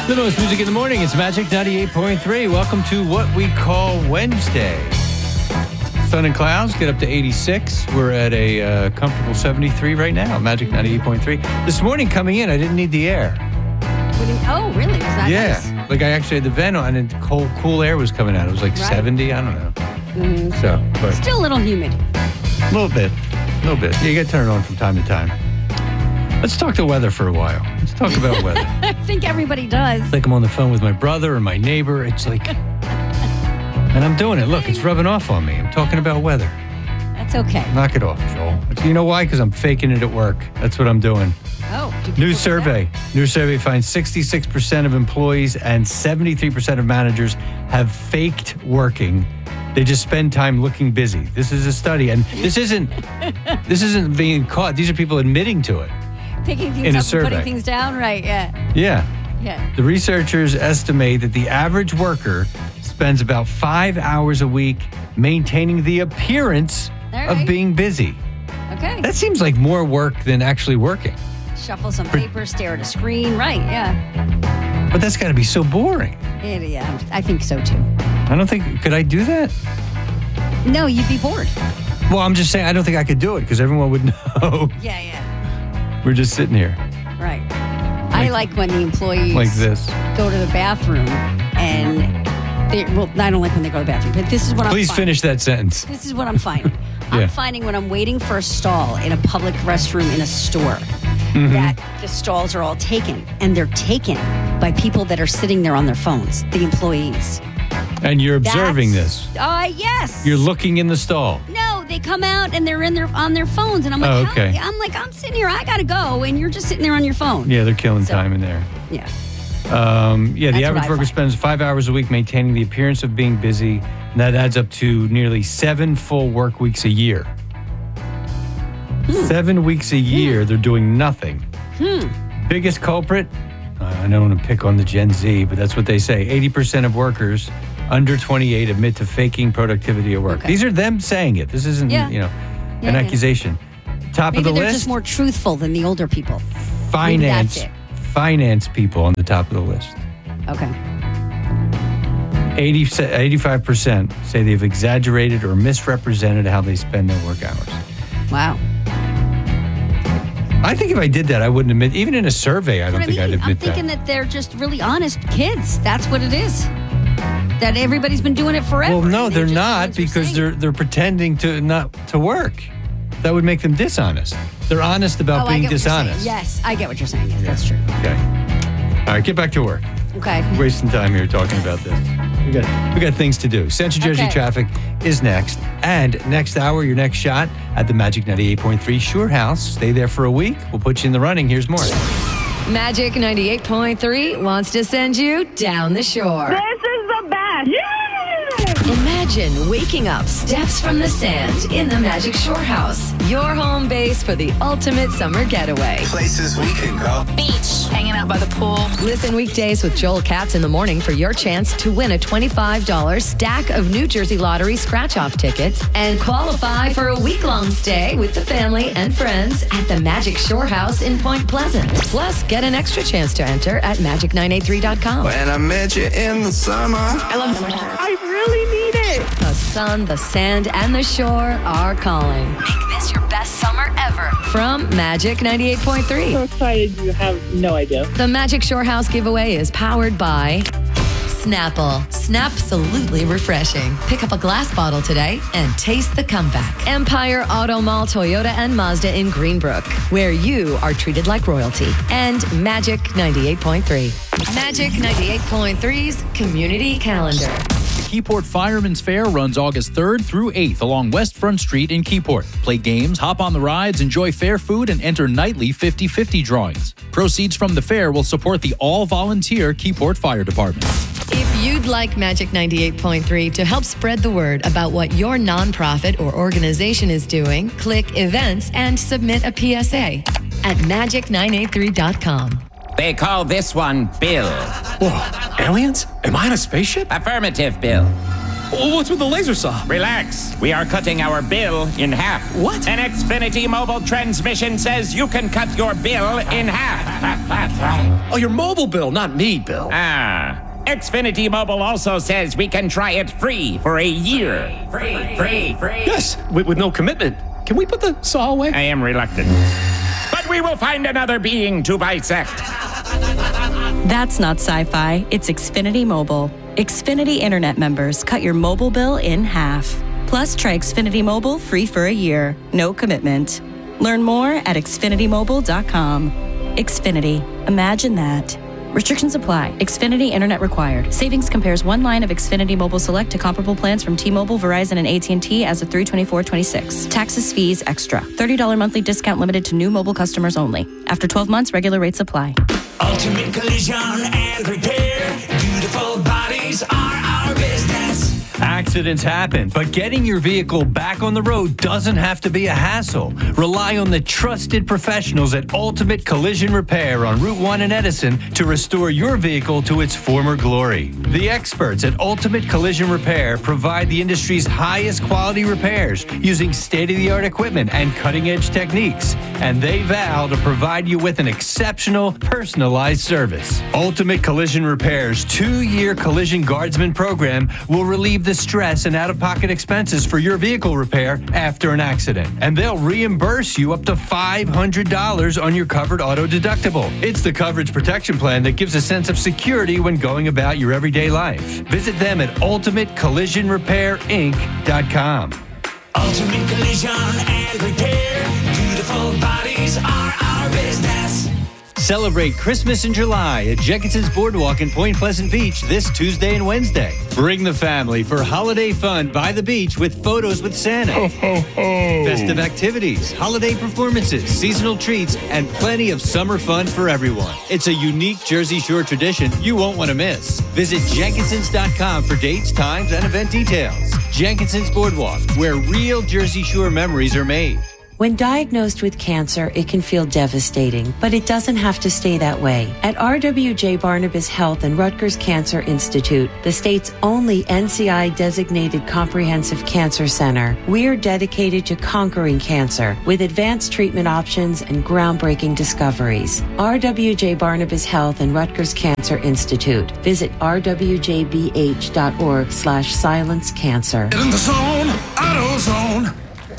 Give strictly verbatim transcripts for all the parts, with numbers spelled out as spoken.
The newest music in the morning. It's Magic ninety-eight point three. Welcome to what we call Wednesday. Sun and clouds get up to eighty-six. We're at a uh, comfortable seventy-three right now. Magic ninety-eight point three. This morning coming in, I didn't need the air. What do you, oh, really? Was that yeah. nice? Like I actually had the vent on and cold, cool air was coming out. It was like Right. seventy. I don't know. Mm. So, but Still a little humid. a little bit. A little bit. You got to turn it on from time to time. Let's talk the weather for a while. Let's talk about weather. I think everybody does. Like I'm on the phone with my brother or my neighbor. It's like, and I'm doing it. Look, it's rubbing off on me. I'm talking about weather. That's okay. Knock it off, Joel. You know why? Because I'm faking it at work. That's what I'm doing. Oh, do people New do survey. New survey finds sixty-six percent of employees and seventy-three percent of managers have faked working. They just spend time looking busy. This is a study, and this isn't this isn't being caught. These are people admitting to it. that? Picking things in a up survey. and putting things down? Right, yeah. Yeah. Yeah. The researchers estimate that the average worker spends about five hours a week maintaining the appearance All of right. being busy. Okay. That seems like more work than actually working. Shuffle some paper, stare at a screen. Right, yeah. But that's got to be so boring. It, yeah, I think so too. I don't think, could I do that? No, you'd be bored. Well, I'm just saying, I don't think I could do it because everyone would know Yeah, yeah. we're just sitting here Right. I like when the employees like this. go to the bathroom and they, well, I don't like when they go to the bathroom, but this is what I'm Please finding. finish that sentence. This is what I'm finding. Yeah. I'm finding when I'm waiting for a stall in a public restroom in a store Mm-hmm. that the stalls are all taken, and they're taken by people that are sitting there on their phones, the employees. And you're observing That's- this. Uh, yes. You're looking in the stall. No, they come out and they're in their on their phones, and I'm like, Oh, how- okay. I'm like, I'm sitting here, I gotta go, and you're just sitting there on your phone. Yeah, they're killing So- time in there. Yeah. Um, yeah, the That's what average I worker find. spends five hours a week maintaining the appearance of being busy, and that adds up to nearly seven full work weeks a year. Hmm. Seven weeks a year, they're doing nothing. Hmm. Biggest culprit? Uh, I don't want to pick on the Gen Z, but that's what they say. eighty percent of workers under twenty-eight admit to faking productivity at work. Okay. These are them saying it. This isn't, Yeah. you know, Yeah, an yeah. accusation. Top Maybe of the they're list, just more truthful than the older people. finance, that's it. finance people on the top of the list. Okay. eighty, eighty-five percent say they've exaggerated or misrepresented how they spend their work hours. Wow. I think if I did that, I wouldn't admit, even in a survey, I don't What I think mean, I'd I'm admit thinking that. that they're just really honest kids. That's what it is. That everybody's been doing it forever. Well, no, and they're just the not ones who are because saying they're it. they're pretending to not to work. That would make them dishonest. They're honest about Oh, I being get what you're saying. dishonest. Yes, I get what you're saying. Yes, that's true. Okay. All right, get back to work. Okay. Wasting time here talking about this. We got we got things to do. Central Jersey Okay. traffic is next, and next hour, your next shot at the Magic ninety-eight point three Shore House. Stay there for a week. We'll put you in the running. Here's more. Magic ninety-eight point three wants to send you down the shore. This is the best. Yeah! Imagine waking up steps from the sand in the Magic Shore House, your home base for the ultimate summer getaway. Places we can go. Beach, hanging out by the pool. Listen weekdays with Joel Katz in the morning for your chance to win a twenty-five dollars stack of New Jersey Lottery scratch-off tickets and qualify for a week-long stay with the family and friends at the Magic Shore House in Point Pleasant. Plus, get an extra chance to enter at magic nine eight three dot com. When I met you in the summer. I love summertime. I really need it. The sun, the sand, and the shore are calling. Make this your best summer ever. From Magic ninety-eight point three. So excited, you have no idea. The Magic Shore House giveaway is powered by Snapple. Snapsolutely refreshing. Pick up a glass bottle today and taste the comeback. Empire Auto Mall, Toyota, and Mazda in Greenbrook, where you are treated like royalty. And Magic ninety-eight point three. Magic ninety-eight point three's Community Calendar. Keyport Fireman's Fair runs August third through eighth along West Front Street in Keyport. Play games, hop on the rides, enjoy fair food, and enter nightly fifty-fifty drawings. Proceeds from the fair will support the all-volunteer Keyport Fire Department. If you'd like Magic ninety-eight point three to help spread the word about what your nonprofit or organization is doing, click Events and submit a P S A at magic nine eight three dot com. They call this one Bill. Whoa, aliens? Am I in a spaceship? Affirmative, Bill. What's with the laser saw? Relax. We are cutting our bill in half. What? An Xfinity mobile transmission says you can cut your bill in half. Oh, your mobile bill, not me, Bill. Ah. Xfinity Mobile also says we can try it free for a year. Free, free, free. Yes, with, with no commitment. Can we put the saw away? I am reluctant. But we will find another being to bisect. That's not sci-fi. It's Xfinity Mobile. Xfinity Internet members cut your mobile bill in half. Plus, try Xfinity Mobile free for a year. No commitment. Learn more at xfinity mobile dot com. Xfinity. Imagine that. Restrictions apply. Xfinity Internet required. Savings compares one line of Xfinity Mobile Select to comparable plans from T-Mobile, Verizon, and A T and T as of three twenty-four twenty-six. Taxes, fees, extra. thirty dollars monthly discount limited to new mobile customers only. After twelve months, regular rates apply. Ultimate Collision and Repair. Beautiful bodies are our business. Accidents happen, but getting your vehicle back on the road doesn't have to be a hassle. Rely on the trusted professionals at Ultimate Collision Repair on Route one in Edison to restore your vehicle to its former glory. The experts at Ultimate Collision Repair provide the industry's highest quality repairs using state-of-the-art equipment and cutting-edge techniques, and they vow to provide you with an exceptional, personalized service. Ultimate Collision Repair's two-year Collision Guardsman program will relieve the stress and out-of-pocket expenses for your vehicle repair after an accident. And they'll reimburse you up to five hundred dollars on your covered auto deductible. It's the coverage protection plan that gives a sense of security when going about your everyday life. Visit them at ultimate collision repair inc dot com. Ultimate Collision and Repair. Beautiful bodies are our business. Celebrate Christmas in July at Jenkinson's Boardwalk in Point Pleasant Beach this Tuesday and Wednesday. Bring the family for holiday fun by the beach with photos with Santa. Ho, ho, ho. Festive activities, holiday performances, seasonal treats, and plenty of summer fun for everyone. It's a unique Jersey Shore tradition you won't want to miss. Visit Jenkinsons dot com for dates, times, and event details. Jenkinson's Boardwalk, where real Jersey Shore memories are made. When diagnosed with cancer, it can feel devastating, but it doesn't have to stay that way. At R W J Barnabas Health and Rutgers Cancer Institute, the state's only N C I-designated comprehensive cancer center, we're dedicated to conquering cancer with advanced treatment options and groundbreaking discoveries. R W J Barnabas Health and Rutgers Cancer Institute. Visit r w j b h dot org slash silence cancer. Get in the zone, AutoZone.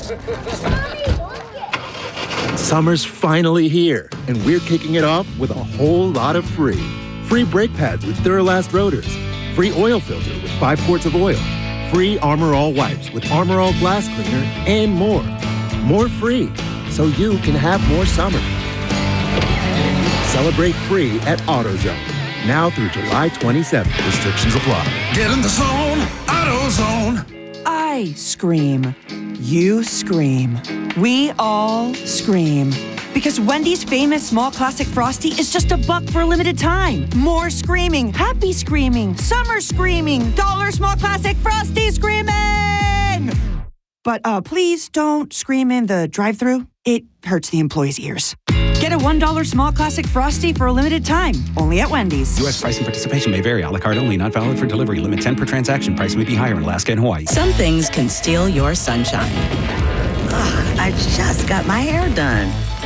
Summer's finally here, and we're kicking it off with a whole lot of free. Free brake pads with Duralast rotors. Free oil filter with five quarts of oil. Free Armor All wipes with Armor All glass cleaner, and more. More free, so you can have more summer. Celebrate free at AutoZone. Now through July twenty-seventh. Restrictions apply. Get in the zone, AutoZone. I scream. You scream. We all scream. Because Wendy's famous small classic Frosty is just a buck for a limited time. More screaming, happy screaming, summer screaming, dollar small classic Frosty screaming! But uh, please don't scream in the drive-thru. It hurts the employees' ears. Get a one dollar small classic Frosty for a limited time, only at Wendy's. U S price and participation may vary. A la carte only, not valid for delivery. Limit ten per transaction. Price may be higher in Alaska and Hawaii. Some things can steal your sunshine. Ugh, I just got my hair done.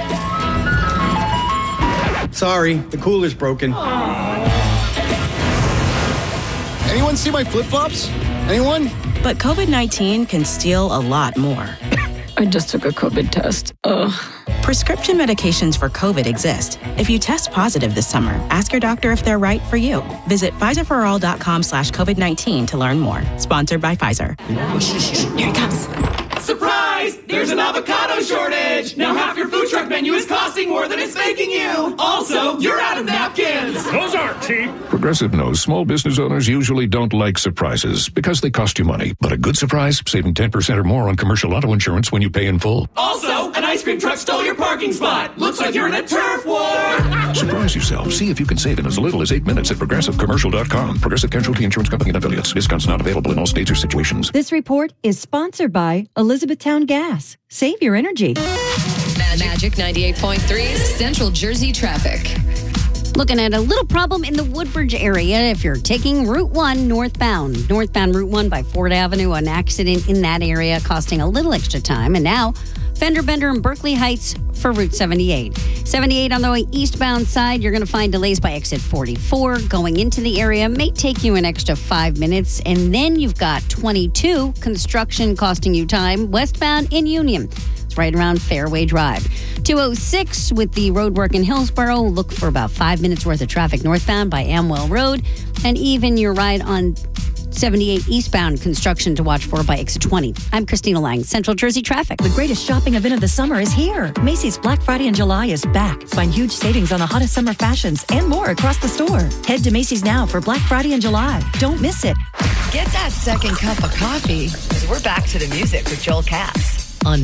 Sorry, the cooler's broken. Anyone see my flip-flops? Anyone? But COVID nineteen can steal a lot more. I just took a COVID test. Ugh. Prescription medications for COVID exist. If you test positive this summer, ask your doctor if they're right for you. Visit Pfizer for all dot com slash COVID nineteen to learn more. Sponsored by Pfizer. Here it comes. Surprise! There's an avocado shortage! Now half your food truck menu is costing more than it's making you! Also, you're out of napkins! Those aren't cheap! Progressive knows small business owners usually don't like surprises because they cost you money. But a good surprise, saving ten percent or more on commercial auto insurance when you pay in full. Also, an ice cream truck stole your parking spot! Looks like you're in a turf war! Surprise yourself. See if you can save in as little as eight minutes at progressive commercial dot com. Progressive Casualty Insurance Company and affiliates. Discounts not available in all states or situations. This report is sponsored by Elizabethtown Gas. Save your energy. Magic ninety-eight point three's Central Jersey traffic. Looking at a little problem in the Woodbridge area if you're taking Route one northbound. Northbound Route one by Ford Avenue, an accident in that area costing a little extra time. And now, fender bender in Berkeley Heights for Route seventy-eight. seventy-eight on the way eastbound side, you're going to find delays by exit forty-four. Going into the area may take you an extra five minutes. And then you've got twenty-two, construction costing you time, westbound in Union. It's right around Fairway Drive. two oh six with the roadwork in Hillsborough. Look for about five minutes worth of traffic northbound by Amwell Road. And even your ride on seventy-eight eastbound, construction to watch for by exit twenty. I'm Christina Lang, Central Jersey Traffic. The greatest shopping event of the summer is here. Macy's Black Friday in July is back. Find huge savings on the hottest summer fashions and more across the store. Head to Macy's now for Black Friday in July. Don't miss it. Get that second cup of coffee, because we're back to the music with Joel Katz.